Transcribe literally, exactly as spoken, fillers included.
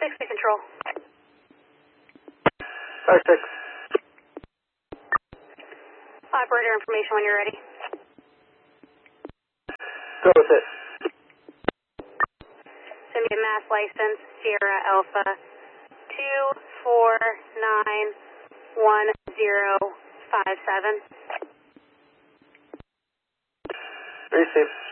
six to control. Five six. Operator information when you're ready. Go with it. Send me a mass license, Sierra Alpha two four nine one zero five seven. Receive.